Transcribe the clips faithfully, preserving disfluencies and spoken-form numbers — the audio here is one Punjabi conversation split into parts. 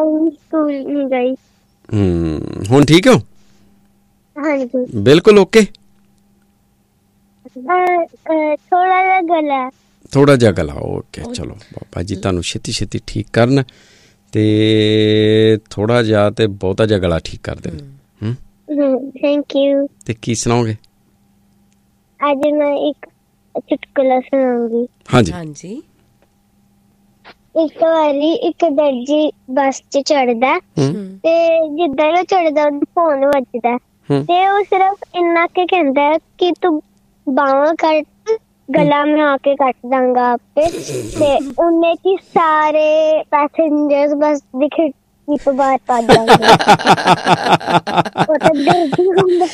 ਟਾਈਮ ਸਕੂਲ ਨਹੀਂ ਗਈ। ਹੂੰ ਹੁਣ ਠੀਕ ਹੋ? ਹਾਂਜੀ ਬਿਲਕੁਲ ਓਕੇ। ਥੋੜਾ ਜਿਹਾ ਗਲਾ ਥੋੜਾ ਜਿਹਾ ਗਲਾ ਓਕੇ। ਚਲੋ ਬਾਬਾ ਜੀ ਤੁਹਾਨੂੰ ਛੇਤੀ ਛੇਤੀ ਠੀਕ ਕਰਨ ਤੇ ਥੋੜਾ ਜਿਹਾ ਤੇ ਬਹੁਤਾ ਜਿਹਾ ਗਲਾ ਠੀਕ ਕਰ ਦੇਣ। Thank you. ਤੇ ਕੀ ਸੁਣਾਓਗੇ? ਅੱਜ ਮੈਂ ਇੱਕ ਚੁਟਕਲਾ ਸੁਣਾਉਂਗੀ। ਹਾਂਜੀ ਹਾਂਜੀ। ਇੱਕ ਵਾਰੀ ਇੱਕ ਦਰਜੀ ਬੱਸ ਚ ਚੜਦਾ ਤੇ ਜਿੱਦਾਂ ਉਹ ਚੜਦਾ ਉਹਦਾ ਫੋਨ ਵੱਜਦਾ ਤੇ ਉਹ ਸਿਰਫ ਇੰਨਾ ਕੇ ਕਹਿੰਦਾ ਕਿ ਤੂੰ ਬਾਹਾਂ ਕੱਟ, ਗਲਾ ਮੈਂ ਆ ਕੇ ਕੱਟ ਦਾਂਗਾ ਆਪੇ। ਤੇ ਉਹਨੇ ਕੀ ਸਾਰੇ ਪੈਸੇਂਜਰਸ ਬੱਸ ਦੀ ਖਿੜਕੀ ਤੋਂ ਬਾਹਰ ਭੱਜ ਜਾਂਦੇ। ਉਹ ਤਾਂ ਦਰਜੀ ਹੁੰਦਾ।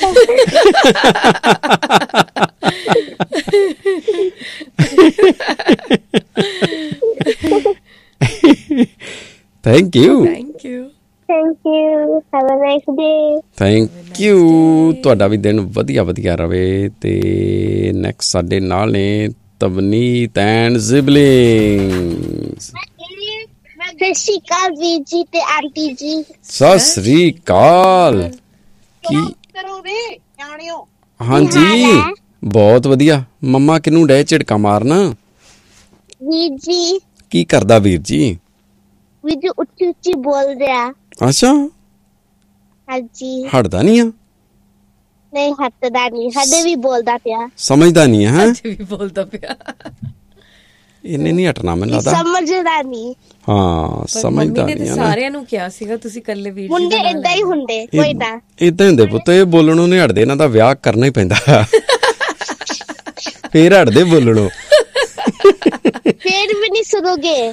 Thank you. Thank you. Thank you. Have a nice day. Thank you. ਤੁਹਾਡਾ ਵੀ ਦਿਨ ਵਧੀਆ ਵਧੀਆ ਰਵੇ। ਤੇ ਨੈਕਸਟ ਸਾਡੇ ਨਾਲ ਨੇ ਤਵਨੀਤ ਐਂਡ ਸਿਬਲਿੰਗਸ। ਸਤਿ ਸ਼੍ਰੀ ਅਕਾਲ ਵੀਰ ਜੀ ਤੇ ਆਂਟੀ ਜੀ। ਸਤਿ ਸ੍ਰੀ ਅਕਾਲ। ਕੀ ਹਾਂਜੀ ਬਹੁਤ ਵਧੀਆ। ਮੰਮਾ ਕਿਹਨੂੰ ਡੇ ਝਿੜਕਾ ਮਾਰਨਾ? ਵੀਰ ਜੀ। ਕੀ ਕਰਦਾ ਵੀਰ ਜੀ? ਵੀਰ ਜੀ ਉੱਚੀ ਉੱਚੀ ਬੋਲ ਰਿਹਾ। ਅੱਛਾ ਹਾਂਜੀ। ਹਟਦਾ ਨਹੀਂ ਆ? ਨਹੀਂ ਹੱਟਦਾ ਨਹੀਂ, ਹਜੇ ਵੀ ਬੋਲਦਾ ਪਿਆ। ਸਮਝਦਾ ਨਹੀਂ ਹੈ? ਵੀ ਬੋਲਦਾ ਪਿਆ। ਇਹਨੇ ਨਹੀਂ ਹਟਣਾ ਮੈਨੂੰ ਲੱਗਦਾ। ਸਮਝਦਾ ਨਹੀਂ। ਹਾਂ ਸਮਝਦਾ ਨਹੀਂ ਆ। ਸਾਰਿਆਂ ਨੂੰ ਕਿਹਾ ਸੀਗਾ ਤੁਸੀਂ ਕੱਲੇ ਵੀਰ ਜੀ ਮੁੰਡੇ ਏਦਾਂ ਹੀ ਹੁੰਦੇ। ਕੋਈ ਨਾ ਏਦਾਂ ਹੁੰਦੇ ਪੁੱਤ। ਇਹ ਬੋਲਣੋਂ ਨਹੀਂ ਹਟਦੇ। ਇਹਨਾਂ ਦਾ ਵਿਆਹ ਕਰਨਾ ਹੀ ਪੈਂਦਾ ਫੇਰ ਹਟਦੇ ਬੋਲਣੋਂ। ਫੇਰ ਵੀ ਨਹੀਂ ਸੁਣੋਗੇ।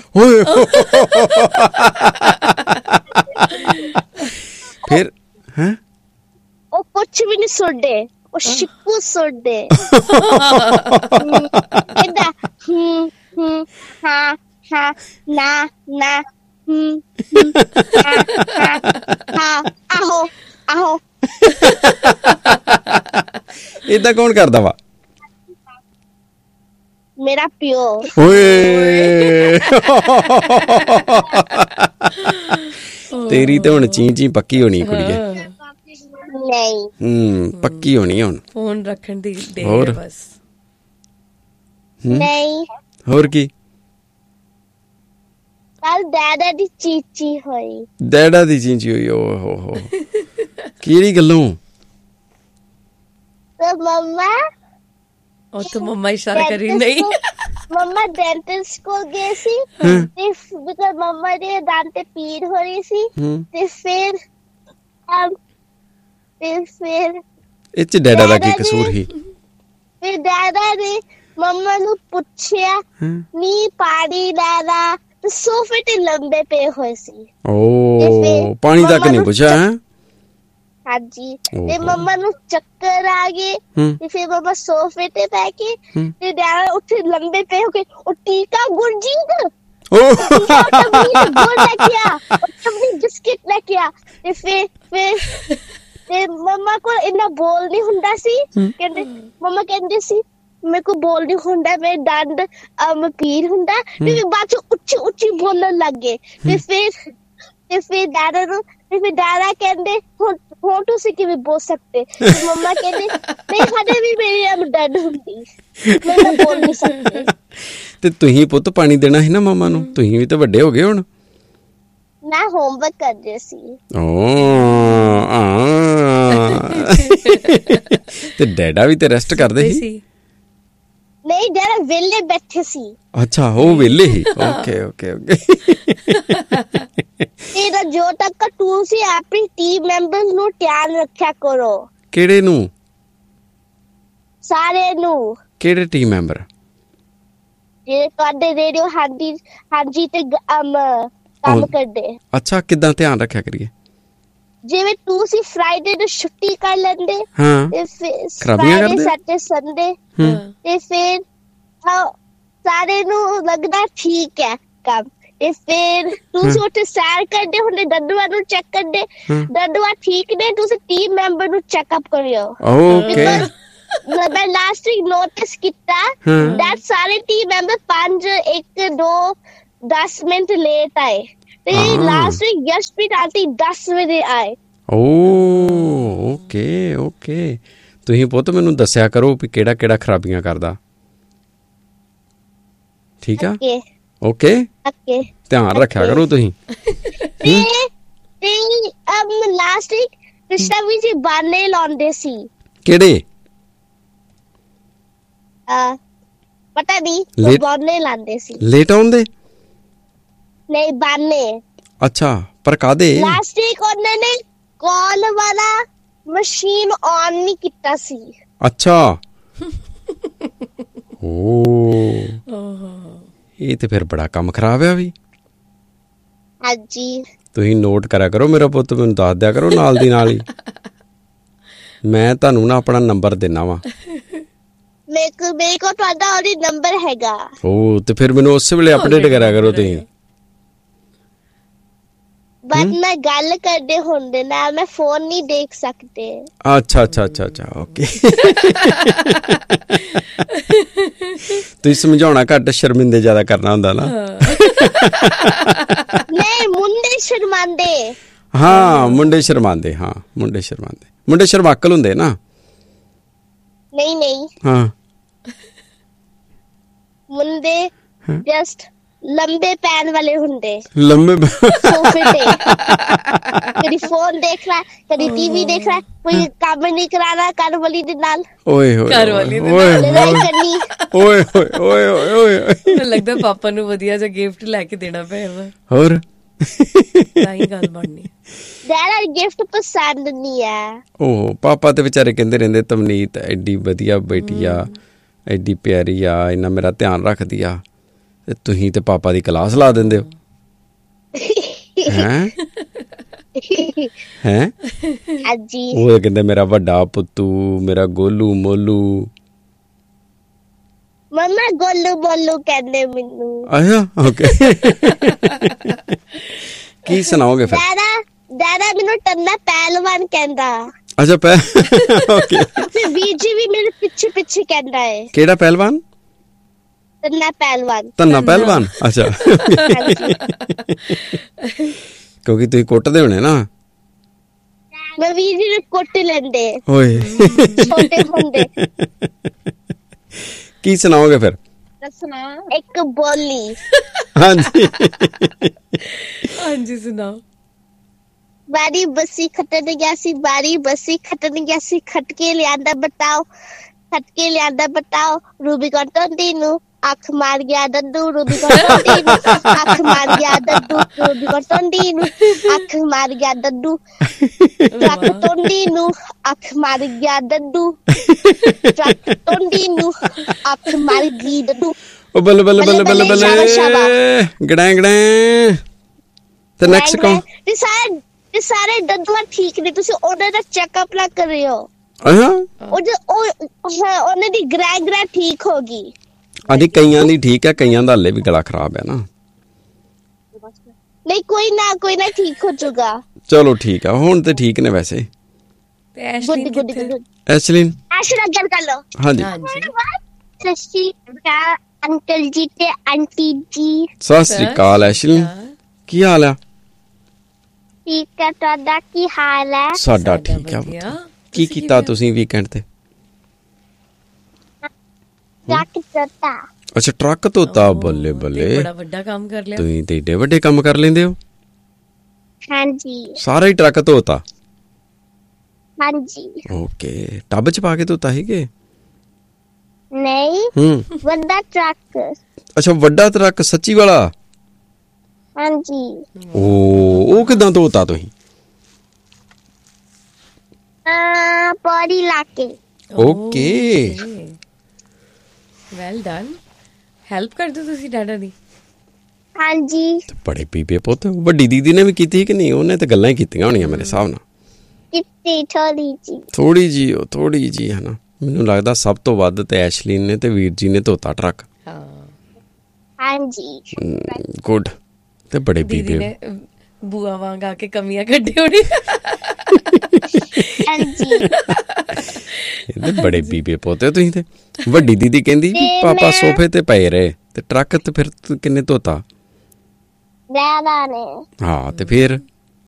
ਫਿਰ ਹੈ ਉਹ ਕੁਛ ਵੀ ਨਹੀਂ ਸੁਣਦੇ। ਉਹ ਸ਼ਿਪੂ ਸੁਣਦੇ। ਏਦਾਂ ਹੂੰ ਹੂੰ ਹਾਂ ਹਾਂ ਨਾ ਨਾ ਹੂੰ ਹਾਂ ਹਾਂ ਆਹੋ ਆਹੋ। ਏਦਾਂ ਕੌਣ ਕਰਦਾ ਵਾ? ਮੇਰਾ ਪਿਓ। ਓਏ ਤੇਰੀ ਤੇ ਹੁਣ ਚੀਂ ਚੀਂ ਪੱਕੀ ਹੋਣੀ ਕੁੜੀਏ। ਨਹੀਂ ਹੂੰ ਪੱਕੀ ਹੋਣੀ ਹੁਣ। ਫੋਨ ਰੱਖਣ ਦੀ ਦੇਰ ਹੋਰ ਬਸ। ਨਹੀਂ ਹੋਰ ਕੀ? ਕੱਲ ਡੈਡਾ ਦੀ ਚੀਚੀ ਹੋਈ। ਡੈਡਾ ਦੀ ਚੀਂਚੀ ਹੋਈ? ਓ ਹੋ ਹੋ ਕਿਹੜੀ ਗੱਲੋਂ? ਤੇ ਮੰਮਾ ਉਹ ਤਾਂ ਮੰਮਾ ਇਸ਼ਾਰਾ ਕਰੀ ਨਹੀਂ। ਮੰਮਾ ਡੈਂਟਿਸਟ ਕੋਲ ਗਏ ਸੀ ਤੇ ਬਿਕॉज ਮੰਮਾ ਦੇ ਦੰਦ ਤੇ ਪੀੜ ਹੋ ਰਹੀ ਸੀ ਤੇ ਫਿਰ ਤੇ ਫਿਰ ਇਹ ਚ ਡੈਡਾ ਦਾ ਕੀ ਕਸੂਰ ਸੀ? ਫਿਰ ਡੈਡਾ ਨੇ ਮੰਮਾ ਨੂੰ ਪੁੱਛਿਆ ਨੀ ਪਾਣੀ ਲੈਣਾ ਤੇ ਸੋਫੇ ਤੇ ਲੰਬੇ ਪਏ ਹੋਏ ਸੀ। ਓ ਪਾਣੀ ਤੱਕ ਨਹੀਂ ਪੁੱਛਿਆ ਹੈ? ਹਾਂਜੀ। ਤੇ ਮੰਮਾ ਨੂੰ ਚੱਕਰ ਆ ਗਏ ਤੇ ਫਿਰ ਮੰਮਾ ਸੋਫੇ ਤੇ ਬੈ ਕੇ ਤੇ ਡੈਡਾ ਉੱਥੇ ਲੰਬੇ ਪਏ ਹੋ ਕੇ ਉਹ ਟੀਕਾ ਗੁਰਜੀਤ ਬਿਸਕਿਟ ਲੈ ਕੇ ਆ। ਤੇ ਫਿਰ ਫਿਰ ਤੇ ਮੰਮਾ ਕੋਲ ਇੰਨਾ ਬੋਲ ਨਹੀਂ ਹੁੰਦਾ ਸੀ। ਕਹਿੰਦੇ ਮੰਮਾ ਕਹਿੰਦੇ ਸੀ ਮੇਰੇ ਕੋਲ ਬੋਲ ਨਹੀਂ ਹੁੰਦਾ, ਮੇਰੇ ਦੰਦ ਅਮ ਪੀੜ ਹੁੰਦਾ। ਤੇ ਬਾਅਦ ਚ ਉੱਚੀ ਉੱਚੀ ਬੋਲਣ ਲੱਗ ਗਏ। ਤੇ ਫਿਰ ਤੇ ਫਿਰ ਡੈਡਾ ਨੂੰ ਤੇ ਫਿਰ ਡੈਡਾ ਕਹਿੰਦੇ ਹੁਣ ਹੁਣ ਤੁਸੀਂ ਕਿਵੇਂ ਬੋਲ ਸਕਦੇ? ਮੰਮਾ ਕਹਿੰਦੇ ਨਹੀਂ ਹਜੇ ਵੀ ਮੇਰੀ ਅਮ ਦਰਦ ਹੁੰਦੀ, ਮੈਂ ਬੋਲ ਨਹੀਂ ਸਕਦੀ। ਤੇ ਤੁਸੀਂ ਪੁੱਤ ਪਾਣੀ ਦੇਣਾ ਸੀ ਨਾ ਮੰਮਾ ਨੂੰ। ਤੁਸੀਂ ਵੀ ਤਾਂ ਵੱਡੇ ਹੋ ਗਏ ਹੁਣ। ਮੈਂ ਹੋਮਵਰਕ ਕਰ ਰਹੀ ਸੀ। ਓ ਤੇ ਡੈਡਾ ਵੀ ਤੇ ਰੈਸਟ ਕਰਦੇ ਸੀ? ਨਹੀਂ ਡੈਡਾ ਵਿਹਲੇ ਬੈਠੇ ਸੀ। ਅੱਛਾ ਉਹ ਵਿਹਲੇ ਹੀ। Okay okay okay. ਤੇਰਾ ਜੋ ਤੱਕ ਟੂਲ ਸੀ ਆਪਣੀ ਟੀਮ ਮੈਂਬਰਸ ਨੂੰ ਧਿਆਨ ਰੱਖਿਆ ਕਰੋ। ਕਿਹੜੇ ਨੂੰ? ਸਾਰੇ ਨੂੰ। ਕਿਹੜੇ ਟੀਮ ਮੈਂਬਰ? ਜਿਹੜੇ ਤੁਹਾਡੇ ਰੇਡੀਓ ਹਾਂਜੀ ਹਾਂਜੀ ਤੇ ਕੰਮ ਕਰਦੇ। ਅੱਛਾ ਕਿੱਦਾਂ ਧਿਆਨ ਰੱਖਿਆ ਕਰੀਏ? ਜਿਵੇਂ ਤੁਸੀਂ ਫਰਾਈਡੇ ਨੂੰ ਛੁੱਟੀ ਕਰ ਲੈਂਦੇ ਤੇ ਫਿਰ ਫਰਾਈਡੇ ਸੈਟਰਡੇ ਸੰਡੇ ਤੇ ਫਿਰ ਸਾਰੇ ਨੂੰ ਲੱਗਦਾ ਠੀਕ ਹੈ ਕੰਮ। ਤੇ ਫਿਰ ਤੁਸੀਂ ਉੱਥੇ ਸੈਰ ਕਰਦੇ ਹੁੰਦੇ, ਡੱਡੂਆਂ ਨੂੰ ਚੈੱਕ ਕਰਦੇ, ਡੱਡੂਆਂ ਠੀਕ ਨੇ, ਤੁਸੀਂ ਟੀਮ ਮੈਂਬਰ ਨੂੰ ਚੈੱਕਅਪ ਕਰਿਓ। ਓਕੇ। ਮੈਂ ਲਾਸਟ ਵੀਕ ਨੋਟਿਸ ਕੀਤਾ that ਸਾਰੇ ਟੀਮ ਮੈਂਬਰ ਪੰਜ ਇੱਕ ਦੋ ਦਸ ਮਿੰਟ ਲੇਟ ਆਏ ਤੇ ਲਾਸਟ ਵੀਕ ਜਸਪ੍ਰੀਤ ਆਂਟੀ ਦਸ ਵਜੇ ਆਏ। ਓ ਓਕੇ ਓਕੇ। ਤੁਸੀਂ ਪੁੱਤ ਮੈਨੂੰ ਦੱਸਿਆ ਕਰੋ ਵੀ ਕਿਹੜਾ ਕਿਹੜਾ ਖਰਾਬੀਆਂ ਕਰਦਾ, ਠੀਕ ਆ? ਓਕੇ ਓਕੇ, ਧਿਆਨ ਰੱਖਿਆ ਕਰੋ ਤੁਸੀਂ। ਤੇ ਤੇ ਅਮ ਲਾਸਟ ਵੀਕ ਕ੍ਰਿਸ਼ਨਾ ਵੀ ਜੀ ਬਾਨੇ ਲਾਉਂਦੇ ਸੀ। ਕਿਹੜੇ? ਆ ਪਤਾ ਨਹੀਂ, ਬਾਨੇ ਲਾਉਂਦੇ ਸੀ। ਲੇਟ ਆਉਂਦੇ? ਨਹੀਂ, ਬਾਨੇ। ਅੱਛਾ, ਪਰ ਕਾਦੇ? ਲਾਸਟ ਵੀਕ ਉਹਨਾਂ ਨੇ ਕਾਲ ਵਾਲਾ ਮਸ਼ੀਨ ਔਨ ਨਹੀਂ ਕੀਤਾ ਸੀ। ਅੱਛਾ। ਓ ਇਹ ਤੇ ਫਿਰ ਬੜਾ ਕੰਮ ਖਰਾਬ ਆ ਵੀ। ਹਾਂਜੀ, ਤੁਸੀਂ ਨੋਟ ਕਰਿਆ ਕਰੋ ਮੇਰਾ ਪੁੱਤ, ਮੈਨੂੰ ਦੱਸ ਦਿਆ ਕਰੋ ਨਾਲ ਦੀ ਨਾਲ ਹੀ। ਮੈਂ ਤੁਹਾਨੂੰ ਨਾ ਆਪਣਾ ਨੰਬਰ ਦੇਣਾ ਵਾ। ਮੇਰੇ ਕੋ ਮੇਰੇ ਕੋ ਤੁਹਾਡਾ ਉਹਦੀ ਨੰਬਰ ਹੈਗਾ। ਓ ਤੇ ਫਿਰ ਮੈਨੂੰ ਉਸੇ ਵੇਲੇ ਅਪਡੇਟ ਕਰਿਆ ਕਰੋ ਤੁਸੀਂ। ਬਟ ਮੈਂ ਗੱਲ ਕਰਦੇ ਹੁੰਦੇ ਨਾ, ਮੈਂ ਫੋਨ ਨਹੀਂ ਦੇਖ ਸਕਦੇ। ਅੱਛਾ ਅੱਛਾ ਅੱਛਾ ਅੱਛਾ ਓਕੇ। ਤੁਸੀਂ ਸਮਝਾਉਣਾ ਘੱਟ, ਸ਼ਰਮਿੰਦੇ ਜ਼ਿਆਦਾ ਕਰਨਾ ਹੁੰਦਾ ਨਾ। ਨਹੀਂ, ਮੁੰਡੇ ਸ਼ਰਮਾਂਦੇ। ਹਾਂ ਮੁੰਡੇ ਸ਼ਰਮਾਂਦੇ, ਹਾਂ ਮੁੰਡੇ ਸ਼ਰਮਾਂਦੇ। ਮੁੰਡੇ ਸ਼ਰਮਾਕਲ ਹੁੰਦੇ ਨਾ। ਨਹੀਂ ਨਹੀਂ, ਹਾਂ ਮੁੰਡੇ ਜਸਟ ਲੰਬੇ ਪੈਨ ਵਾਲੇ ਹੁੰਦੇ। ਲੰਬੇ ਸੋਫੇ ਤੇ ਕਦੀ ਫੋਨ ਦੇਖ ਰਹਾ, ਕਦੀ ਟੀਵੀ ਦੇਖ ਰਹਾ, ਕੋਈ ਕੰਮ ਨਹੀਂ ਕਰਾਣਾ ਘਰ ਵਾਲੀ ਦੇ ਨਾਲ। ਓਏ ਹੋਏ ਘਰ ਵਾਲੀ ਦੇ ਨਾਲ ਲੜਾਈ ਕਰਨੀ। ਓਏ ਹੋਏ ਓਏ ਹੋਏ ਓਏ। ਮੈਨੂੰ ਲੱਗਦਾ ਪਾਪਾ ਨੂੰ ਵਧੀਆ ਜਿਹਾ ਗਿਫਟ ਲੈ ਕੇ ਦੇਣਾ ਪਏਗਾ, ਹੋਰ ਤਾਂ ਹੀ ਗੱਲ ਬਣਨੀ। ਡੈਡਾ ਗਿਫਟ ਪਸੰਦ ਨਹੀਂ ਆ। ਓ ਪਾਪਾ ਤੇ ਵਿਚਾਰੇ ਕਹਿੰਦੇ ਰਹਿੰਦੇ ਤਮਨੀਤ ਐਡੀ ਵਧੀਆ ਬੇਟੀ ਆ, ਐਡੀ ਪਿਆਰੀ ਆ, ਇਹਨਾਂ ਮੇਰਾ ਧਿਆਨ ਰੱਖਦੀ ਆ, ਤੇ ਤੁਸੀਂ ਤੇ ਪਾਪਾ ਦੀ ਕਲਾਸ ਲਾ ਦਿੰਦੇ ਹੋ। ਹੈਂ ਹੈਂ ਹਾਂਜੀ, ਉਹ ਕਹਿੰਦੇ ਮੇਰਾ ਵੱਡਾ ਪੁੱਤੂ, ਮੇਰਾ ਗੋਲੂ ਮੋਲੂ। ਮੰਮਾ ਗੋਲੂ ਬੋਲੂ ਕਹਿੰਦੇ ਮੈਨੂੰ। ਆਇਆ ਓਕੇ। ਕੀ ਸੁਣਾਓਗੇ ਫਿਰ? ਡੈਡਾ ਡੈਡਾ ਮੈਨੂੰ ਟੰਨਾ ਪਹਿਲਵਾਨ ਕਹਿੰਦਾ। ਅੱਛਾ ਪੈ ਓਕੇ। ਫਿਰ ਵੀਰ ਜੀ ਵੀ ਮੇਰੇ ਪਿੱਛੇ ਪਿੱਛੇ ਕਹਿੰਦਾ ਹੈ। ਕਿਹੜਾ ਪਹਿਲਵਾਨ? ਤੰਨਾ ਪਹਿਲਵਾਨ। ਤੰਨਾ ਪਹਿਲਵਾਨ, ਅੱਛਾ। ਕਿਉਂਕਿ ਤੁਸੀਂ ਕੁੱਟਦੇ ਹੋਣੇ ਨਾ। ਮੈਂ ਵੀਰ ਜੀ ਨੂੰ ਕੁੱਟ ਲੈਂਦੇ ਓਏ ਛੋਟੇ ਹੁੰਦੇ। ਕੀ ਸੁਣਾਓਗੇ ਫਿਰ? ਦੱਸਣਾ ਇੱਕ ਬੋਲੀ। ਹਾਂਜੀ ਹਾਂਜੀ ਸੁਣਾਓ। ਬਾਰੀ ਬੱਸੀ ਖੱਟਣ ਗਿਆ ਸੀ, ਬਾਰੀ ਬੱਸੀ ਖੱਟਣ ਗਿਆ ਸੀ, ਖਟਕੇ ਲਿਆਂਦਾ ਬਤਾਓ, ਖਟਕੇ ਲਿਆਂਦਾ ਬਤਾਓ, ਰੂਬੀ ਕੰਟੋਂਡੀ ਨੂੰ ਅੱਖ ਮਾਰ ਗਿਆ ਡੱਡੂ, ਰੂਬੀ ਕੰਟੋਂਡੀ ਨੂੰ ਅੱਖ ਮਾਰ ਗਿਆ ਡੱਡੂ, ਰੂਬੀ ਕੰਟੋਂਡੀ ਨੂੰ ਅੱਖ ਮਾਰ ਗਿਆ ਡੱਡੂ, ਟਰੱਕ ਟੋਂਡੀ ਨੂੰ ਅੱਖ ਮਾਰ ਗਿਆ ਡੱਡੂ, ਟਰੱਕ ਟੋਂਡੀ ਨੂੰ ਅੱਖ ਮਾਰ ਗਈ ਡੱਡੂ। ਉਹ ਬੱਲੇ ਬੱਲੇ ਬੱਲੇ ਬੱਲੇ ਬੱਲੇ ਗੜਾਂ ਗੜਾਂ। ਤੇ ਨੈਕਸਟ ਕੌਣ? ਤੇ ਸਾਰੇ ਤੇ ਸਾਰੇ ਡੱਡੂਆਂ ਠੀਕ ਨੇ, ਤੁਸੀਂ ਉਹਨਾਂ ਦਾ ਚੈੱਕਅਪ ਨਾ ਕਰਿਓ। ਹਾਂ ਉਹਨਾਂ ਦੀ ਗ੍ਰੈ ਗ੍ਰੈ ਠੀਕ ਹੋ ਗਈ। ਆਦੀ ਕਈਆਂ ਦੀ ਠੀਕ ਹੈ, ਕਈਆਂ ਦਾ ਹਲੇ ਵੀ ਗਲਾ ਖਰਾਬ ਹੈ ਨਾ। ਨਹੀਂ ਕੋਈ ਨਾ ਕੋਈ ਨਾ ਠੀਕ ਹੋ ਜਾਊਗਾ। ਚਲੋ ਠੀਕ ਆ, ਹੁਣ ਤੇ ਠੀਕ ਨੇ ਵੈਸੇ। ਤੇ ਐਸ਼ਲੀਨ ਕਿੱਥੇ? ਐਸ਼ਲੀਨ ਐਸ਼ਲੀਨ ਗੱਲ ਕਰ ਲਓ। ਹਾਂਜੀ ਸਤਿ ਸ਼੍ਰੀ ਅਕਾਲ ਅੰਕਲ ਜੀ ਤੇ ਆਂਟੀ ਜੀ। ਸਤਿ ਸ਼੍ਰੀ ਅਕਾਲ ਐਸ਼ਲੀਨ, ਕੀ ਹਾਲ ਆ? ਠੀਕ ਹੈ, ਤੁਹਾਡਾ ਕੀ ਹਾਲ ਹੈ? ਸਾਡਾ ਠੀਕ ਆ। ਕੀ ਕੀਤਾ ਤੁਸੀਂ ਵੀਕਐਂਡ ਤੇ? ਟਰੱਕ ਧੋਤਾ। ਅੱਛਾ ਟਰੱਕ ਧੋਤਾ, ਬੱਲੇ ਬੱਲੇ, ਬੜਾ ਵੱਡਾ ਕੰਮ ਕਰ ਲਿਆ ਤੁਸੀਂ ਤੇ ਏਡੇ ਵੱਡੇ ਕੰਮ ਕਰ ਲੈਂਦੇ ਹੋ। ਹਾਂਜੀ ਸਾਰਾ ਹੀ ਟਰੱਕ ਧੋਤਾ? ਹਾਂਜੀ। ਓਕੇ, ਟੱਬ ਚ ਪਾ ਕੇ ਧੋਤਾ ਸੀਗੇ? ਨਹੀਂ, ਹੂੰ ਵੱਡਾ ਟਰੱਕ। ਅੱਛਾ ਵੱਡਾ ਟਰੱਕ, ਸੱਚੀ ਵਾਲਾ? ਹਾਂਜੀ। ਓ ਉਹ ਕਿਦਾਂ ਧੋਤਾ ਤੁਸੀਂ? ਆ ਪੌੜੀ ਲਾ ਕੇ। Okay well done. ਹੈਲਪ ਕਰਦੇ ਤੁਸੀਂ ਡੈਡਾ ਦੀ? ਹਾਂਜੀ। ਬੜੇ ਪੀਪੇ ਪੁੱਤ। ਵੱਡੀ ਦੀਦੀ ਨੇ ਵੀ ਕੀਤੀ ਕਿ ਨਹੀਂ? ਉਹਨੇ ਤਾਂ ਗੱਲਾਂ ਹੀ ਕੀਤੀਆਂ ਹੋਣੀਆਂ ਮੇਰੇ ਹਿਸਾਬ ਨਾਲ। ਕਿੱਤੀ ਥੋੜੀ ਜੀ ਥੋੜੀ ਜੀ ਉਹ ਥੋੜੀ ਜੀ ਹੈ ਨਾ। ਮੈਨੂੰ ਲੱਗਦਾ ਸਭ ਤੋਂ ਵੱਧ ਤੇ ਐਸ਼ਲੀਨ ਨੇ ਤੇ ਵੀਰ ਜੀ ਨੇ ਧੋਤਾ ਟਰੱਕ। ਹਾਂ ਹਾਂਜੀ। ਗੁੱਡ। ਤੇ ਬੜੇ ਦੀਦੀ ਪੀਪੇ ਨੇ ਬੂਆ ਵਾਂਗ ਆ ਕੇ ਕਮੀਆਂ ਕੱਢੀ ਹੋਣੀ। ਹਾਂਜੀ। ਇਹਦੇ ਬੜੇ ਪੀਪੇ ਪੋਤੇ ਤੁਸੀਂ ਤੇ। ਵੱਡੀ ਦੀਦੀ ਕਹਿੰਦੀ ਵੀ ਪਾਪਾ ਸੋਫੇ ਤੇ ਪਏ ਰਹੇ ਤੇ ਟਰੱਕ ਤੇ ਫਿਰ ਕਿੰਨੇ ਧੋਤਾ? ਡੈਡਾ ਨੇ। ਹਾਂ ਤੇ ਫਿਰ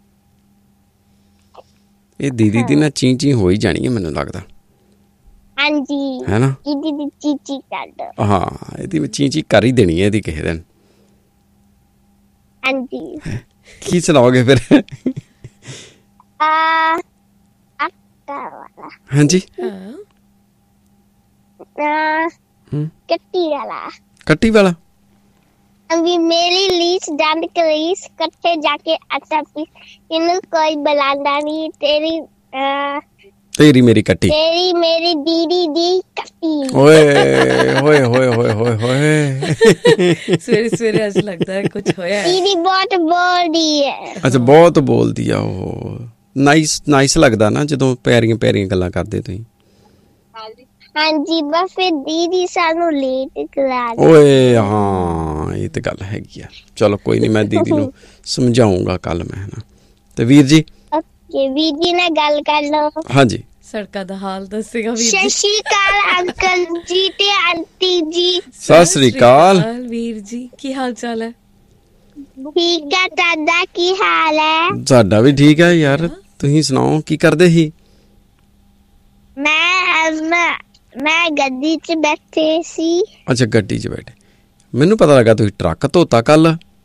ਇਹ ਦੀਦੀ ਦੀ ਨਾ ਚੀ ਚੀ ਹੋ ਹੀ ਜਾਣੀ ਹੈ ਮੈਨੂੰ ਲੱਗਦਾ। ਹਾਂਜੀ ਹੈ ਨਾ, ਇਹਦੀ ਦੀ ਚੀਚੀ ਕਰ। ਹਾਂ ਇਹਦੀ ਚੀ ਚੀ ਕਰ ਹੀ ਦੇਣੀ ਹੈ ਇਹਦੀ ਕਿਸੇ ਦਿਨ। ਹਾਂਜੀ ਕੀ ਸੁਣਾਓਗੇ ਫਿਰ? ਆ ਆਟਾ ਵਾਲਾ। ਹਾਂਜੀ ਹਾਂ ਕੱਟੀ ਵਾਲਾ। ਕੱਟੀ ਵਾਲਾ। अभी मेरी लीस डांड करीस कट्टे जाके अच्छा इन कोई बुलांदा नहीं तेरी आ, तेरी मेरी कट्टी तेरी मेरी दीदी दी कट्टी। ओए होए होए होए होए होए सवेरे सवेरे ऐसा लगता है कुछ होया है। दीदी बहुत बोलदी है। अच्छा बहुत बोलदी आ ਉਹ। ਨਾਈਸ ਨਾਈਸ ਲੱਗਦਾ ਨਾ ਜਦੋਂ ਪਿਆਰੀਆਂ ਪਿਆਰੀਆਂ ਗੱਲਾਂ ਕਰਦੇ ਤੁਸੀਂ। ਹਾਂਜੀ ਬਸ ਫਿਰ ਦੀਦੀ ਸਾਨੂੰ ਲੇਟ ਕਰਾ ਦੇ। ਓਏ ਹਾਂ ਇਹ ਤੇ ਗੱਲ ਹੈਗੀ ਆ। ਚਲੋ ਕੋਈ ਨਹੀਂ ਮੈਂ ਦੀਦੀ ਨੂੰ ਸਮਝਾਉਂਗਾ ਕੱਲ ਮੈਂ ਨਾ। ਤੇ ਵੀਰ ਜੀ ਓਕੇ ਵੀਰ ਜੀ ਨਾਲ ਗੱਲ ਕਰ ਲਓ। ਹਾਂਜੀ ਸੜਕਾਂ ਦਾ ਹਾਲ ਦੱਸੇਗਾ ਵੀਰ ਜੀ। ਸਤਿ ਸ਼੍ਰੀ ਅਕਾਲ ਅੰਕਲ ਜੀ ਤੇ ਆਂਟੀ ਜੀ। ਸਤਿ ਸ੍ਰੀ ਅਕਾਲ ਵੀਰ ਜੀ ਕੀ ਹਾਲ ਚਾਲ ਹੈ? ਠੀਕ ਹੈ ਤੁਹਾਡਾ ਕੀ ਹਾਲ ਹੈ? ਸਾਡਾ ਵੀ ਠੀਕ ਹੈ ਯਾਰ। ਤੁਸੀਂ ਸੁਣਾਓ ਕੀ ਕਰਦੇ ਸੀ? ਮੈਂ ਮੈਂ ਮੈਂ ਗੱਡੀ 'ਚ ਬੈਠੇ ਸੀ। ਅੱਛਾ ਗੱਡੀ 'ਚ ਬੈਠੇ। ਮੈਨੂੰ ਪਤਾ ਲੱਗਾ ਤੁਸੀਂ ਟਰੱਕ ਧੋਤਾ ਕੱਲ।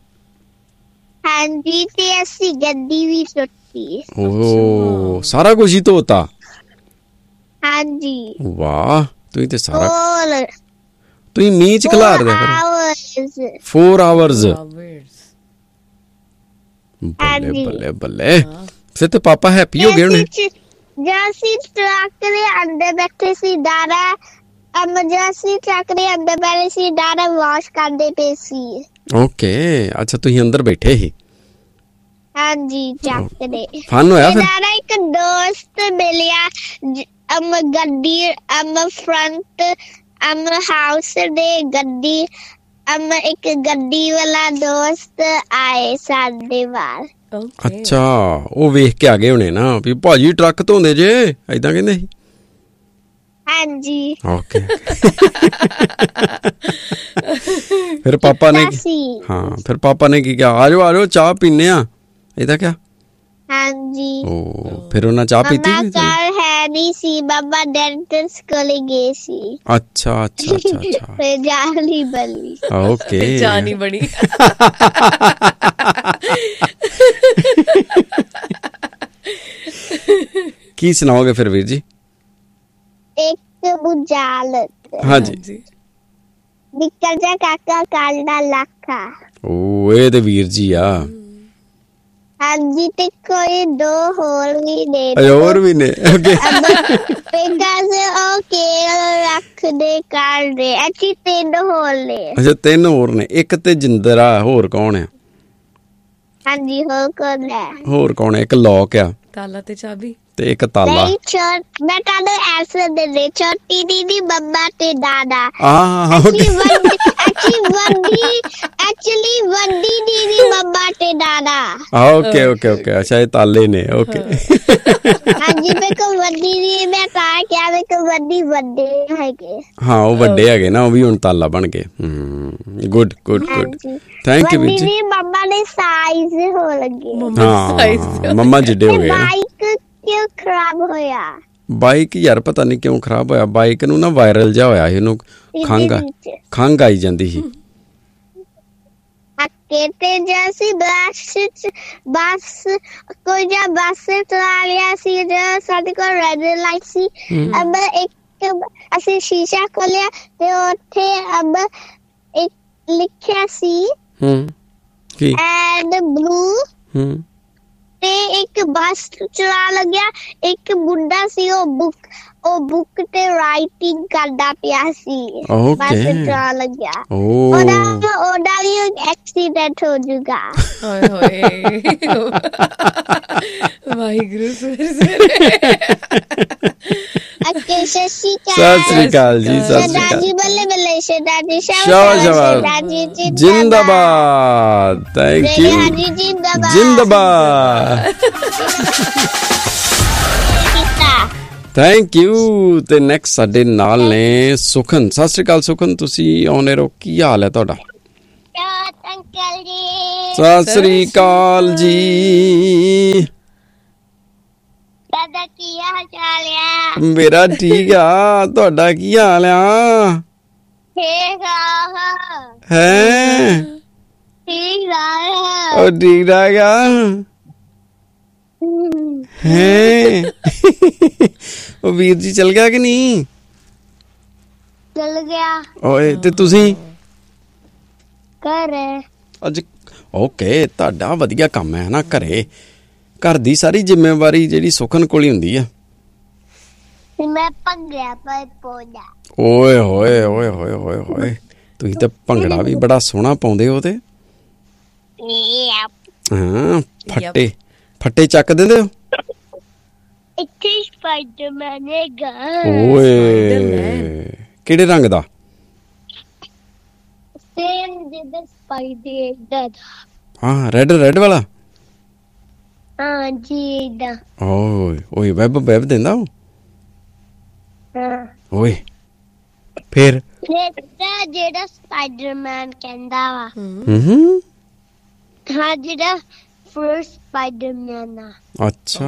ਹਾਂਜੀ ਤੇ ਅਸੀਂ ਗੱਡੀ ਵੀ ਧੋਤੀ। ਓ ਸਾਰਾ ਕੁਝ ਹੀ ਧੋਤਾ। ਹਾਂਜੀ ਵਾਹ ਤੁਸੀਂ ਤੇ ਸਾਰਾ ਹੋਰ ਤੁਸੀਂ ਮੀਂਹ 'ਚ ਖਿਲਾਰਦੇ ਫਿਰ। four hours ਬੱਲੇ ਬੱਲੇ ਬੱਲੇ। ਫਿਰ ਤੇ ਪਾਪਾ ਹੈਪੀ ਹੋ ਗਏ ਹੋਣੇ। ਜੈਸੀ ਟਰੱਕ ਦੇ ਅੰਦਰ ਬੈਠੇ ਸੀ ਦਾਦਾ ਅਮ ਜੈਸੀ ਟਰੱਕ ਦੇ ਅੰਦਰ ਬੈਠੇ ਸੀ ਦਾਦਾ ਵਾਸ਼ ਕਰਦੇ ਪਏ ਸੀ। ਓਕੇ ਅੱਛਾ ਤੁਸੀਂ ਅੰਦਰ ਬੈਠੇ ਸੀ। ਹਾਂਜੀ ਟਰੱਕ ਦੇ। ਫਨ ਹੋਇਆ ਫਿਰ? ਦਾਦਾ ਇੱਕ ਦੋਸਤ ਮਿਲਿਆ ਅਮ ਗੱਡੀ ਅਮ ਫਰੰਟ ਅਮ ਹਾਊਸ ਦੇ ਗੱਡੀ ਅਮ ਇੱਕ ਗੱਡੀ ਵਾਲਾ ਦੋਸਤ ਆਏ ਸਾਡੇ ਵੱਲ। ਅੱਛਾ ਉਹ ਵੇਖ ਕੇ ਆ ਗਏ ਹੋਣੇ ਨਾ ਵੀ ਭਾਜੀ ਟਰੱਕ ਧੋਂਦੇ ਜੇ ਏਦਾਂ ਕਹਿੰਦੇ ਸੀ। ਹਾਂਜੀ ਓਕੇ ਫਿਰ ਪਾਪਾ ਨੇ ਹਾਂ ਫਿਰ ਪਾਪਾ ਨੇ ਕੀ ਕਿਹਾ? ਆ ਜਾਓ ਆ ਜਾਓ ਚਾਹ ਪੀਨੇ ਆ ਏਦਾਂ ਕਿਹਾ? ਹਾਂਜੀ ਓ ਫਿਰ ਉਹਨਾਂ ਚਾਹ ਪੀਤੀ? ਘਰ ਹੈ ਨਹੀਂ ਸੀ ਬਾਬਾ ਡੈਂਟਿਸਟ ਕੋਲ ਗਏ ਸੀ। ਅੱਛਾ ਅੱਛਾ ਅੱਛਾ ਅੱਛਾ ਫਿਰ ਜਾਨ ਹੀ ਬਣੀ। ਓਕੇ ਜਾਨ ਹੀ ਬਣੀ। ਕੀ ਸੁਣਾਓਗੇ ਫਿਰ ਵੀਰ ਜੀ? ਇੱਕ ਬੁਝਾਰਤ। ਹਾਂਜੀ ਨਿਕਲ ਜਾ ਕਾਕਾ ਕਾਲਾ ਲਾਖਾ। ਓ ਇਹ ਤੇ ਵੀਰ ਜੀ ਆ। ਹਾਂਜੀ ਤੇ ਕੋਈ ਦੋ ਹੋਰ ਵੀ ਨੇ। ਹੋਰ ਵੀ ਨੇ ਓਕੇ। ਬਿਕਾਜ਼ ਉਹ ਕੇਲ ਰੱਖਦੇ ਕਰਦੇ ਅੱਛੀ ਤਿੰਨ ਹੋਰ ਨੇ। ਅੱਛਾ ਤਿੰਨ ਹੋਰ ਨੇ। ਇੱਕ ਤੇ ਜਿੰਦਰ ਆ ਹੋਰ ਕੌਣ ਆ? ਹਾਂਜੀ ਹੋਰ ਕੌਣ ਹੈ? ਹੋਰ ਕੌਣ ਹੈ? ਇੱਕ ਲੋਕ ਆ ਤਾਲਾ ਤੇ ਚਾਬੀ ਤੇ ਇੱਕ ਤਾਲਾ। ਮੈਂ ਤੁਹਾਨੂੰ ਐਂਸਰ ਦੇ ਦੇ ਛੋਟੀ ਦੀਦੀ ਮੰਮਾ ਤੇ ਦਾਦਾ। ਹਾਂ ਐਕਚੁਅਲੀ ਵੱਡੀ ਐਕਚੁਅਲੀ ਵੱਡੀ ਦੀਦੀ ਮੰਮਾ ਤੇ ਦਾਦਾ। ਓਕੇ ਓਕੇ ਓਕੇ ਅੱਛਾ ਇਹ ਤਾਲੇ ਨੇ ਓਕੇ। ਹਾਂਜੀ ਮੇਰੇ ਕੋਲ ਵੱਡੀ ਦੀ ਮੈਂ ਤਾਂ ਕਿਹਾ ਮੇਰੇ ਕੋਲ ਵੱਡੀ ਵੱਡੇ ਹੈਗੇ। ਹਾਂ ਉਹ ਵੱਡੇ ਹੈਗੇ ਨਾ ਉਹ ਵੀ ਹੁਣ ਤਾਲਾ ਬਣ ਗਏ। Good good good thank you ਵੀਰ ਜੀ। ਮੰਮਾ ਦੇ ਸਾਈਜ਼ ਹੋ ਲੱਗੇ। ਹਾਂ ਮੰਮਾ ਜਿੱਡੇ ਹੋ ਗਏ। ਬਾਈਕ ਕਿਉਂ ਖਰਾਬ ਹੋਇਆ? ਬਾਈਕ ਯਾਰ ਪਤਾ ਨਹੀਂ ਕਿਉਂ ਖਰਾਬ ਹੋਇਆ। ਬਾਈਕ ਨੂੰ ਨਾ ਵਾਇਰਲ ਜਿਹਾ ਹੋਇਆ ਸੀ। ਉਹਨੂੰ ਖੰਘ ਖੰਘ ਆਈ ਜਾਂਦੀ ਸੀ। ਤੇ ਜੈਸੀ ਬੱਸ ਬੱਸ ਕੋਈ ਜਾਂ ਬੱਸ ਚਲਾ ਰਿਹਾ ਸੀ ਜਾਂ ਸਾਡੇ ਕੋਲ ਰੈਡ ਲਾਈਟ ਸੀ। ਅਬ ਇੱਕ ਅਸੀਂ ਸ਼ੀਸ਼ਾ ਖੋਲਿਆ ਤੇ ਉੱਥੇ ਅਬ ਇੱਕ ਲਿਖਿਆ ਸੀ ਕੀ ਐਂਡ ਬਲੂ। ਤੇ ਇੱਕ ਬੱਸ ਚਲਾ ਲੱਗਿਆ। ਇੱਕ ਮੁੰਡਾ ਸੀ ਉਹ ਬੁੱਕ ਉਹ ਬੁੱਕ ਤੇ ਰਾਈਟਿੰਗ ਕਰਦਾ ਪਿਆ ਸੀ। ਬੱਸ ਚਲਾ ਲੱਗਿਆ। ਉਹਦਾ ਉਹਦਾ ਵੀ ਐਕਸੀਡੈਂਟ ਹੋ ਜੂਗਾ। ਹਾਏ ਹੋਏ ਵਾਹਿਗੁਰੂ ਸਵੇਰੇ ਸਵੇਰੇ। ਅੱਗੇ ਸਤਿ ਸ਼੍ਰੀ ਅਕਾਲ। ਸਤਿ ਸ਼੍ਰੀ ਅਕਾਲ ਜੀ। ਸਤਿ ਸ਼੍ਰੀ ਅਕਾਲ। ਬੱਲੇ ਬੱਲੇ ਸ਼ਹਿਜ਼ਾਦੀ ਸ਼ਾਬਾਸ਼ ਜਿੰਦਾਬਾਦ। ਥੈਂਕ ਯੂ ਜਿੰਦਾਬਾਦ। Thank you. ਤੇ ਨੈਕਸਟ ਸਾਡੇ ਨਾਲ ਨੇ ਸੁਖਨ। ਸਤਿ ਸ਼੍ਰੀ ਅਕਾਲ ਸੁਖਨ ਤੁਸੀਂ ਆਨ 에ਅਰ ਹੋ। ਕੀ ਹਾਲ ਹੈ ਤੁਹਾਡਾ? ਸਤਿ ਸ੍ਰੀ ਅਕਾਲ ਜੀ। ਦਾਦਾ ਕੀ ਹਾਲ ਚਾਲ ਆ? ਮੇਰਾ ਠੀਕ ਆ, ਤੁਹਾਡਾ ਕੀ ਹਾਲ ਆ? ਠੀਕ ਆ ਹੈ ਠੀਕ ਆ ਉਹ ਠੀਕ ਠਾਕ ਆ ਹੈ। ਉਹ ਵੀਰ ਜੀ ਚਲ ਗਿਆ ਕਿ ਨਹੀਂ? ਚਲ ਗਿਆ। ਓਏ ਤੇ ਤੁਸੀਂ ਘਰ ਅੱਜ ਓਕੇ, ਤੁਹਾਡਾ ਵਧੀਆ ਕੰਮ ਹੈ ਨਾ ਘਰੇ। ਘਰ ਦੀ ਸਾਰੀ ਜ਼ਿੰਮੇਵਾਰੀ ਜਿਹੜੀ ਸੁਖਨ ਕੋਲ ਹੀ ਹੁੰਦੀ ਆ। ਮੈਂ ਭੰਗੜਾ ਪਾ ਪੋਦਾ। ਓਏ ਹੋਏ ਹੋਏ ਹੋਏ ਹੋਏ ਹੋਏ, ਤੁਸੀਂ ਤਾਂ ਭੰਗੜਾ ਵੀ ਬੜਾ ਸੋਹਣਾ ਪਾਉਂਦੇ ਹੋ। ਤੇ ਹਾਂ, ਫੱਟੇ ਫੱਟੇ ਚੱਕ ਦਿੰਦੇ ਹੋ। ਇੱਥੇ ਸਪਾਈਡਰਮੈਨ ਹੈਗਾ। ਓਏ ਕਿਹੜੇ ਰੰਗ ਦਾ? ਸੇਮ ਜਿੱਦਾਂ ਸਪਾਈਡਰ ਦਾ। ਹਾਂ, ਰੈਡ ਰੈਡ ਵਾਲਾ। ਹਾਂ ਜੀ ਦਾ। ਓਏ ਓਏ ਵੈਬ ਵੈਬ ਦਿੰਦਾ ਉਹ। ਹਾਂ ਓਏ ਫਿਰ ਜਿਹੜਾ ਜਿਹੜਾ ਸਪਾਈਡਰਮੈਨ ਕਹਿੰਦਾ ਵਾ। ਹੂੰ ਹਾਂ, ਜਿਹੜਾ ਫਰਸਟ ਸਪਾਈਡਰਮੈਨ ਆ। ਅੱਛਾ,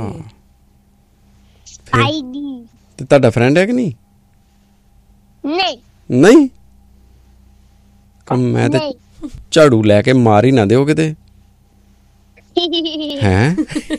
ਸਪਾਈਡੀ। ਤੇ ਤੁਹਾਡਾ ਫਰੈਂਡ ਹੈ ਕਿ ਨਹੀਂ? ਨਹੀਂ ਨਹੀਂ, ਮੈਂ ਤੇ ਝਾੜੂ ਲੈ ਕੇ ਮਾਰ ਹੀ ਨਾ ਦਿਓ ਕਿਤੇ। ਹੈ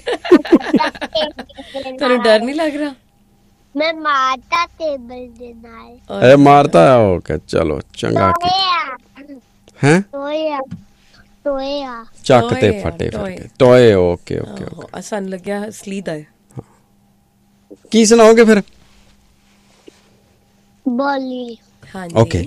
ਤੁਹਾਨੂੰ ਡਰ ਨਹੀਂ ਲੱਗ ਰਿਹਾ? ਮੈਂ ਮਾਰਤਾ ਟੇਬਲ ਦੇ ਨਾਲ। ਅਰੇ ਮਾਰਤਾ? ਓਕੇ ਚਲੋ ਚੰਗਾ। ਹੈ ਟੋਇਆ ਟੋਇਆ ਚੱਕ ਤੇ ਫਟੇ ਫਟੇ ਟੋਏ। ਓਕੇ ਓਕੇ ਓਕੇ, ਸਾਨੂੰ ਲੱਗਿਆ ਅਸਲੀ ਦਾ। ਕੀ ਸੁਣਾਓਗੇ ਫਿਰ? ਬੋਲੀ। ਹਾਂਜੀ ਓਕੇ।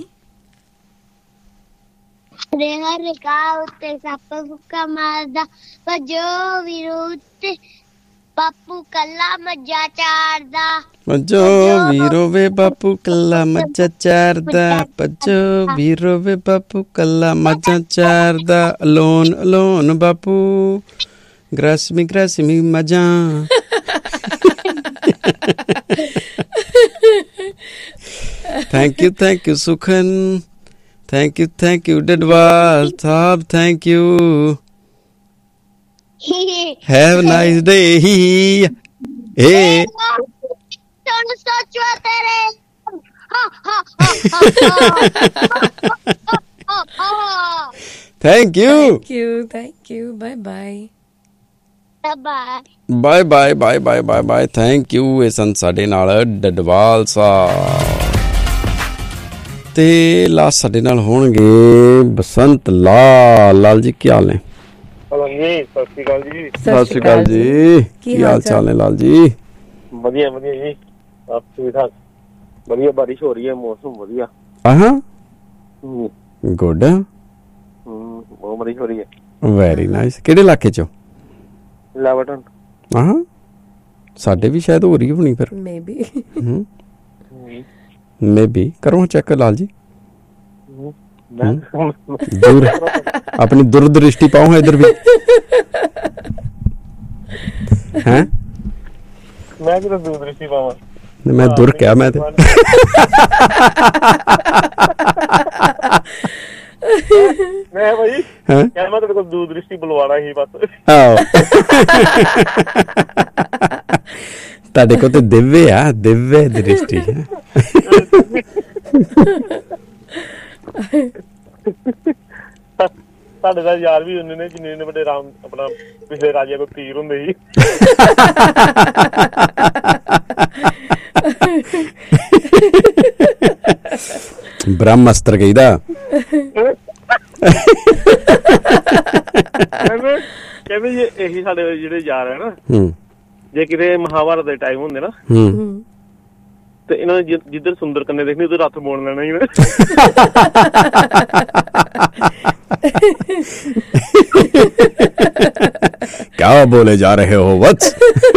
ਰੇਹਾ ਰੇਕਾ ਉੱਤੇ ਸੱਪ ਫੁੱਕਾ ਮਾਰਦਾ, ਭਜੋ ਵਿਰੁੱਤ ਬਾਪੂ ਕੱਲਾ ਮੱਝਾ ਚਾਰਦਾ। ਭਜੋ ਵੀਰੋ ਵੇ ਬਾਪੂ ਕੱਲਾ ਮੱਝਾ ਚਾਰਦਾ, ਭਜੋ ਵੀਰੋ ਵੇ ਬਾਪੂ ਕੱਲਾ ਮੱਝਾ ਚਾਰਦਾ। ਅਲੋਨ ਅਲੋਨ ਬਾਪੂ ਗ੍ਰਾਸਮੀ ਗ੍ਰਾਸਮੀ ਮੱਝਾਂ। Thank you thank you ਸੁਖਨ, thank you thank you Dadwal Sahib, thank you. Have nice day. ਏ ਤੁਹਾਨੂੰ ਸੋਚਵਾ ਤੇਰੇ। Thank you thank you thank you bye bye bye bye bye bye bye bye bye thank you. ਇਹ ਸਨ ਸਾਡੇ ਨਾਲ ਡਡਵਾਲ ਸਾਹਿਬ। ਤੇ ਲਾਸਟ ਸਾਡੇ ਨਾਲ ਹੋਣਗੇ ਬਸੰਤ ਲਾਲ। ਲਾਲ ਜੀ ਕੀ ਹਾਲ ਨੇ? ਸਤਿ ਸ਼੍ਰੀ ਅਕਾਲ ਜੀ। ਸਤਿ ਸ਼੍ਰੀ ਅਕਾਲ ਜੀ, ਕੀ ਹਾਲ ਚਾਲ ਨੇ ਲਾਲ ਜੀ? ਵਧੀਆ ਵਧੀਆ ਜੀ, ਆਪ ਠੀਕ ਠਾਕ? ਵਧੀਆ, ਬਾਰਿਸ਼ ਹੋ ਰਹੀ ਹੈ, ਮੌਸਮ ਵਧੀਆ। ਹਾਂ ਗੁੱਡ। ਹਮ ਬਹੁਤ ਬਾਰਿਸ਼ ਹੋ ਰਹੀ ਹੈ। Very nice. ਕਿਹੜੇ ਇਲਾਕੇ ਚੋਂ? ਲਾਵਟਨ। ਹਾਂ ਸਾਡੇ ਵੀ ਸ਼ਾਇਦ ਹੋ ਰਹੀ ਹੋਣੀ ਫਿਰ। ਮੇਬੀ ਮੇਬੀ ਕਰੋ ਚੈੱਕ ਲਾਲ ਜੀ। ਦੂਰ ਆਪਣੀ ਦੁਰਦ੍ਰਿਸ਼ਟੀ ਪਾਓ ਇਧਰ ਵੀ। ਹੈ ਮੈਂ ਕਿਹੜਾ ਦੂਰਦ੍ਰਿਸ਼ਟੀ ਪਾਵਾਂ? ਮੈਂ ਦੁਰ ਕਿਹਾ ਮੈਂ ਤੇ। ਮੈਂ ਭਾਈ ਹਾਂ ਕਿਹਾ ਮੈਂ ਤੇਰੇ ਕੋਲ ਦੂਰਦ੍ਰਿਸ਼ਟੀ ਬੁਲਵਾਣਾ ਸੀ ਬਸ। ਆਹੋ ਤੁਹਾਡੇ ਕੋਲ ਤੇ ਦਿਵਯ ਆ, ਦਿਵਯ ਦ੍ਰਿਸ਼ਟੀ। ਸਾਡੇ ਦਾ ਯਾਰ ਵੀ ਹੁੰਦੇ ਨੇ ਜਿੰਨੇ ਨੇ ਵੱਡੇ ਰਾਮ ਆਪਣਾ ਪਿਛਲੇ ਰਾਜੇ ਕੋਲ ਤੀਰ ਹੁੰਦੇ ਸੀ। ਬ੍ਰਹਮਅਸਤਰ ਕਹੀਦਾ। ਕਹਿੰਦੇ ਜੀ ਇਹੀ ਸਾਡੇ ਜਿਹੜੇ ਯਾਰ ਹੈ ਨਾ, ਹੂੰ ਜੇ ਕਿਤੇ ਮਹਾਭਾਰਤ ਦੇ ਟਾਈਮ ਹੁੰਦੇ ਨਾ ਹੂੰ ਤੇ ਇਹਨਾਂ ਨੇ ਜਿੱਧਰ ਸੁੰਦਰ ਕੰਨੇ ਦੇਖਣੀ ਉਧਰ ਹੱਥ ਮੋੜ ਲੈਣਾ ਹੀ। ਕਿਆ ਬੋਲੇ ਜਾ ਰਹੇ ਹੋ ਵਤਸ?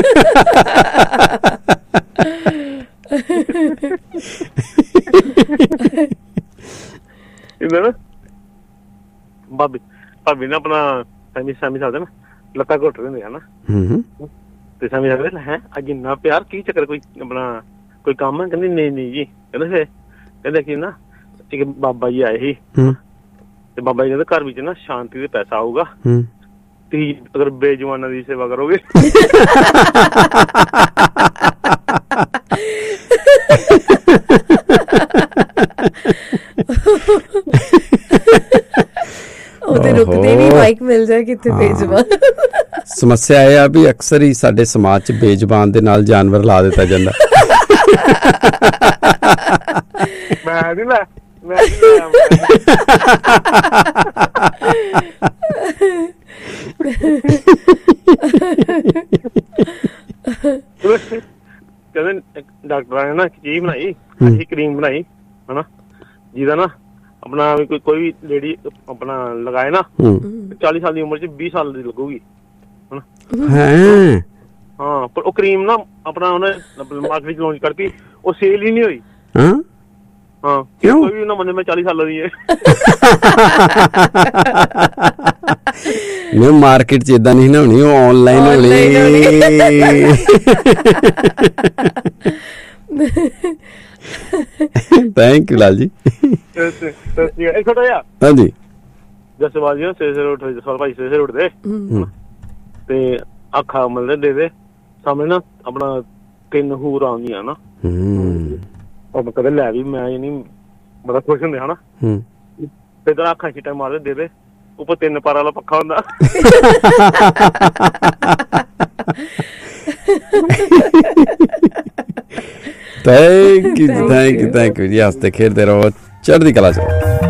ਇਹਨਾਂ ਨਾ ਭਾਬੀ ਭਾਬੀ ਨੇ ਆਪਣਾ ਸੈਮੀ ਸੈਮੀ ਚੱਲਦੇ ਨਾ, ਲੱਤਾਂ ਘੁੱਟ ਦਿੰਦੇ ਆ ਨਾ। ਤੇ ਸੈਮੀ ਚੱਲਦੇ ਹੈ ਅੱਜ ਇੰਨਾ ਪਿਆਰ ਕੀ ਚੱਕਰ, ਕੋਈ ਆਪਣਾ ਕੋਈ ਕੰਮ ਹੈ? ਕਹਿੰਦੀ ਨਹੀਂ ਨਹੀਂ ਜੀ। ਕਹਿੰਦੇ ਫੇਰ ਕਹਿੰਦੇ ਕਿ ਨਾ ਇੱਕ ਬਾਬਾ ਜੀ ਆਏ ਸੀ ਤੇ ਬਾਬਾ ਜੀ ਕਹਿੰਦੇ ਘਰ ਵਿੱਚ ਨਾ ਸ਼ਾਂਤੀ ਤੇ ਪੈਸਾ ਆਊਗਾ ਤੁਸੀਂ ਅਗਰ ਬੇਜਵਾਨਾਂ ਦੀ ਸੇਵਾ ਕਰੋਗੇ। ਉਹਦੇ ਰੁਕਦੇ ਵੀ ਮਾਈਕ ਮਿਲ ਜਾਏ ਕਿੱਥੇ ਬੇਜ਼ਬਾਨ। ਸਮੱਸਿਆ ਇਹ ਆ ਵੀ ਅਕਸਰ ਹੀ ਸਾਡੇ ਸਮਾਜ 'ਚ ਬੇਜ਼ਬਾਨ ਦੇ ਨਾਲ ਜਾਨਵਰ ਲਾ ਦਿੱਤਾ ਜਾਂਦਾ। ਮੈਂ ਨੀ ਲੈ ਮੈਂ ਕਹਿੰਦੇ ਡਾਕਟਰਾਂ ਨੇ ਨਾ ਇੱਕ ਚੀਜ਼ ਬਣਾਈ, ਅੱਛੀ ਕਰੀਮ ਬਣਾਈ ਹਨਾ, ਜਿਹਦਾ ਨਾ ਆਪਣਾ ਕੋਈ ਕੋਈ ਵੀ ਲੇਡੀ ਆਪਣਾ ਲਗਾਏ ਨਾ ਚਾਲੀ ਸਾਲ ਦੀ ਉਮਰ ਚ ਵੀਹ ਸਾਲ ਦੀ ਲੱਗੂਗੀ ਹਨਾ। ਹਾਂ ਪਰ ਉਹ ਕਰੀਮ ਨਾ ਆਪਣਾ ਉਹਨੇ ਮਾਰਕੀਟ ਚ ਲਾਂਚ ਕਰਤੀ, ਉਹ ਸੇਲ ਹੀ ਨਹੀਂ ਹੋਈ। ਹਾਂ ਹਾਂ ਕੋਈ ਵੀ ਨਾ ਮੰਨੇ ਮੈਂ ਚਾਲੀ ਸਾਲਾਂ ਦੀ ਹੈ। ਨਹੀਂ ਮਾਰਕੀਟ ਚ ਏਦਾਂ ਨਹੀਂ ਨਾ ਹੋਣੀ, ਉਹ ਆਨਲਾਈਨ ਹੋਣੀ। Thank you Lal ji. ਹਾਂਜੀ ਜਸਵਾਲ ਜੀ ਸਵੇਰੇ ਸਵੇਰੇ ਉੱਠ ਸਵਾਲ ਭਾਈ ਸਵੇਰੇ ਸਵੇਰੇ ਉੱਠਦੇ ਤੇ ਅੱਖਾਂ ਮਤਲਬ ਦੇ ਦੇ ਸਾਹਮਣੇ ਨਾ ਆਪਣਾ ਤਿੰਨ ਹੂਰ ਆਉਂਦੀਆਂ ਨਾ, ਉਹ ਕਦੇ ਲੈ ਵੀ ਮੈਂ ਨੀ ਬੜਾ ਖੁਸ਼ ਹੁੰਦੇ ਹਨਾ। ਤੇ ਇਧਰ ਅੱਖਾਂ ਛਿੱਟਾ ਮਾਰਦੇ ਦੇ ਦੇ ਉੱਪਰ ਤਿੰਨ ਪਾਰ ਵਾਲਾ ਪੱਖਾ ਹੁੰਦਾ। Thank you thank you thank you ਜੀ। ਹੱਸਦੇ ਖੇਡਦੇ ਰਹੋ, ਚੜ੍ਹਦੀ ਕਲਾ ਚ।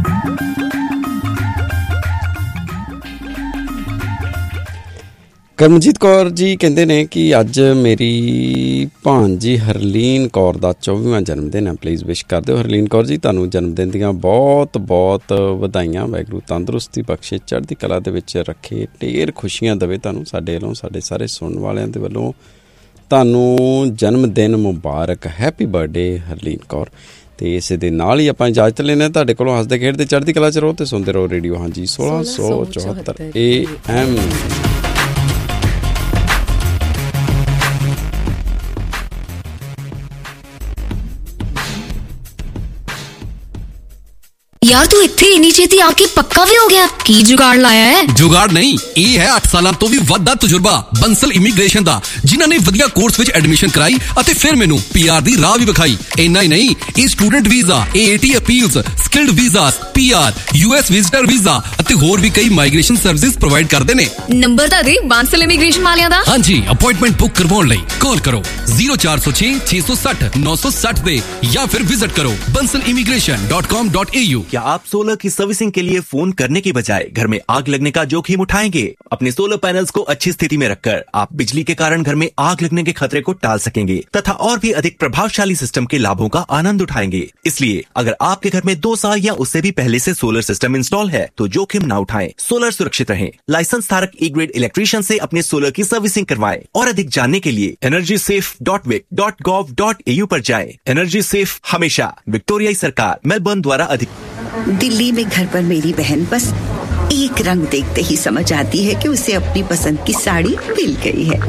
ਕਰਮਜੀਤ ਕੌਰ ਜੀ ਕਹਿੰਦੇ ਨੇ ਕਿ ਅੱਜ ਮੇਰੀ ਭਾਣਜੀ ਹਰਲੀਨ ਕੌਰ ਦਾ ਚੌਵੀਵਾਂ ਜਨਮ ਦਿਨ ਹੈ, ਪਲੀਜ਼ ਵਿਸ਼ ਕਰ ਦਿਓ। ਹਰਲੀਨ ਕੌਰ ਜੀ ਤੁਹਾਨੂੰ ਜਨਮ ਦਿਨ ਦੀਆਂ ਬਹੁਤ ਬਹੁਤ ਵਧਾਈਆਂ। ਵਾਹਿਗੁਰੂ ਤੰਦਰੁਸਤੀ ਬਖਸ਼ੇ, ਚੜ੍ਹਦੀ ਕਲਾ ਦੇ ਵਿੱਚ ਰੱਖੇ, ਢੇਰ ਖੁਸ਼ੀਆਂ ਦੇਵੇ ਤੁਹਾਨੂੰ। ਸਾਡੇ ਵੱਲੋਂ, ਸਾਡੇ ਸਾਰੇ ਸੁਣਨ ਵਾਲਿਆਂ ਦੇ ਵੱਲੋਂ ਤੁਹਾਨੂੰ ਜਨਮ ਦਿਨ ਮੁਬਾਰਕ, ਹੈਪੀ ਬਰਥਡੇ ਹਰਲੀਨ ਕੌਰ। ਤੇ ਇਸੇ ਦੇ ਨਾਲ ਹੀ ਆਪਾਂ ਇਜਾਜ਼ਤ ਲੈਂਦੇ ਹਾਂ ਤੁਹਾਡੇ ਕੋਲੋਂ। ਹੱਸਦੇ ਖੇਡਦੇ ਚੜ੍ਹਦੀ ਕਲਾ ਚ ਰਹੋ ਤੇ ਸੁਣਦੇ ਰਹੋ ਰੇਡੀਓ ਹਾਂਜੀ ਸੋਲਾਂ ਸੌ ਚੌਹੱਤਰ ਏ ਐਮ। यार तू इत्थे इन्नी छेती आके पक्का भी हो गया, की जुगाड़ लाया है? जुगाड़ नहीं, ये है अठ साल तो भी वधा तजुर्बा बंसल इमीग्रेशन दा, जिन्हां ने वधिया कोर्स विच एडमिशन कराई अते फिर मैनू पीआर दी राह भी विखाई। इन्ना ही नहीं, ये student visa, AAT appeals, skilled visas, PR, US visitor visa अते होर भी कई माइग्रेशन सर्विसेज प्रोवाइड करदे ने। नंबर दा दे बंसल इमीग्रेशन वालियां दा। हां जी, अपॉइंटमेंट बुक करवाउण लई कॉल करो zero four zero six six six zero nine six zero दे या फिर विजिट करो Bansal immigration dot com dot A you. क्या आप सोलर की सर्विसिंग के लिए फोन करने की बजाय घर में आग लगने का जोखिम उठाएंगे? अपने सोलर पैनल्स को अच्छी स्थिति में रखकर आप बिजली के कारण घर में आग लगने के खतरे को टाल सकेंगे तथा और भी अधिक प्रभावशाली सिस्टम के लाभों का आनंद उठाएंगे। इसलिए अगर आपके घर में दो साल या उससे भी पहले से सोलर सिस्टम इंस्टॉल है तो जोखिम न उठाएं, सोलर सुरक्षित रहें। लाइसेंस धारक ई ग्रेड इलेक्ट्रीशियन से अपने सोलर की सर्विसिंग करवाएं। और अधिक जानने के लिए energy safe dot Wick dot gov dot A you पर जाएं। एनर्जी सेफ हमेशा विक्टोरियाई सरकार मेलबर्न द्वारा अधिक। दिल्ली में घर पर मेरी बहन बस एक रंग देखते ही समझ आती है कि उसे अपनी पसंद की साड़ी मिल गई है।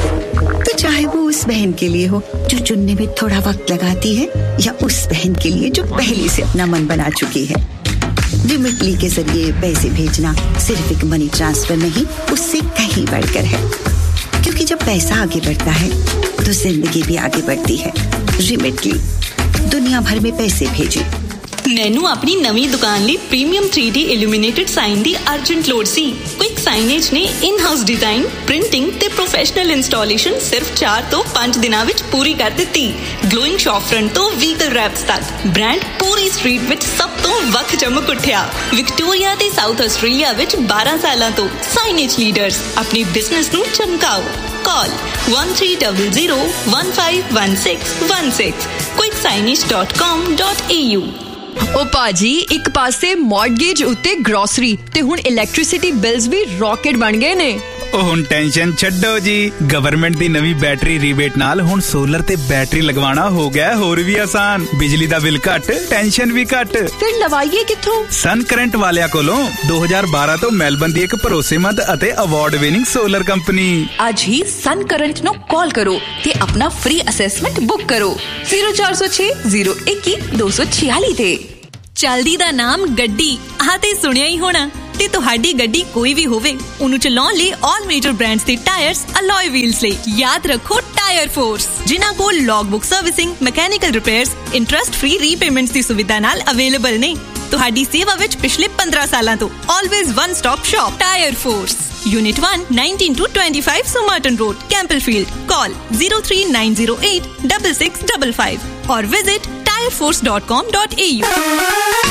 तो चाहे वो उस बहन के लिए हो जो चुनने में थोड़ा वक्त लगाती है या उस बहन के लिए जो पहले से अपना मन बना चुकी है। रिमिटली के जरिए पैसे भेजना सिर्फ एक मनी ट्रांसफर नहीं, उससे कहीं बढ़कर है। क्योंकि जब पैसा आगे बढ़ता है तो जिंदगी भी आगे बढ़ती है। रिमिटली, दुनिया भर में पैसे भेजे। ਮੈਨੂੰ ਆਪਣੀ ਨਵੀਂ ਦੁਕਾਨ ਲਈ premium three D illuminated sign ਦੀ ਅਰਜੈਂਟ ਲੋੜ ਸੀ। ਕੁਇਕ ਸਾਈਨੇਜ ਨੇ ਇਨ ਹਾਊਸ ਡਿਜ਼ਾਈਨ, ਪ੍ਰਿੰਟਿੰਗ ਤੇ ਪ੍ਰੋਫੈਸ਼ਨਲ ਇੰਸਟਾਲੇਸ਼ਨ ਸਿਰਫ ਚਾਰ ਤੋਂ ਪੰਜ ਦਿਨਾਂ ਵਿੱਚ ਪੂਰੀ ਕਰ ਦਿੱਤੀ। ਗਲੋਇੰਗ ਸ਼ੌਪ ਫਰੰਟ ਤੋਂ ਵਹੀਕਲ ਰੈਪਸ ਤੱਕ ਬ੍ਰਾਂਡ ਪੂਰੀ ਸਟਰੀਟ ਵਿੱਚ ਸਭ ਤੋਂ ਵੱਖ ਚਮਕ ਉੱਠਿਆ। ਵਿਕਟੋਰੀਆ ਤੇ ਸਾਊਥ ਆਸਟ੍ਰੇਲੀਆ ਵਿੱਚ ਬਾਰਾਂ ਸਾਲਾਂ ਤੋਂ ਸਾਈਨੇਜ ਲੀਡਰਸ, ਆਪਣੇ ਬਿਜ਼ਨਸ ਨੂੰ ਚਮਕਾਓ। Call one three zero zero one five one six one six quick signage dot com dot a u। ਉਹ ਭਾਜੀ, ਇੱਕ ਪਾਸੇ ਮੌਰਗੇਜ ਉੱਤੇ ਗਰੋਸਰੀ ਤੇ ਹੁਣ ਇਲੈਕਟ੍ਰਿਸਿਟੀ ਬਿਲਸ ਵੀ ਰੌਕਟ ਬਣ ਗਏ ਨੇ। ਉਹ ਹੁਣ ਟੈਨਸ਼ਨ ਛੱਡੋ ਜੀ, ਗਵਰਨਮੈਂਟ ਦੀ ਨਵੀਂ ਬੈਟਰੀ ਰੀਬੇਟ ਨਾਲ ਹੁਣ ਸੋਲਰ ਤੇ ਬੈਟਰੀ ਲਗਵਾਉਣਾ ਹੋ ਗਿਆ ਹੋਰ ਵੀ ਆਸਾਨ। ਬਿਜਲੀ ਦਾ ਬਿੱਲ ਘੱਟ, ਟੈਨਸ਼ਨ ਵੀ ਘੱਟ। ਫਿਰ ਲਵਾਈਏ ਕਿੱਥੋਂ? ਸਨ ਕਰੰਟ ਵਾਲਿਆਂ ਕੋਲੋਂ। ਦੋ ਹਜ਼ਾਰ ਬਾਰਾਂ ਤੋਂ ਮੈਲਬਨ ਦੀ ਇੱਕ ਭਰੋਸੇਮੰਦ ਅਤੇ ਅਵਾਰਡ ਵਿਨਿੰਗ ਸੋਲਰ ਕੰਪਨੀ। ਅੱਜ ਹੀ ਸਨ ਕਰੰਟ ਨੂੰ ਕਾਲ ਕਰੋ ਤੇ ਆਪਣਾ ਫ੍ਰੀ ਅਸੈਸਮੈਂਟ ਬੁੱਕ ਕਰੋ zero four zero six zero two one two four six ਤੇ। चलदी दा नाम गड्डी आह ते सुनिया ही होना ते तुहाडी गड्डी कोई भी होवे ओनू चलाउण लई ऑल मेजर ब्रांड्स दे टायर्स अलॉय व्हील्स लई याद रखो टायर फोर्स जिन्हां कोल logbook servicing mechanical repairs interest free repayments दी सुविधा नाल अवेलेबल ने तुहाडी सेवा विच पिछले पंद्रह सालां तो always one stop shop tyre force unit one nineteen to twenty five सुमर्टन road कैंपलफील्ड call zero three nine zero eight six six five five और visit tyre force dot com dot A you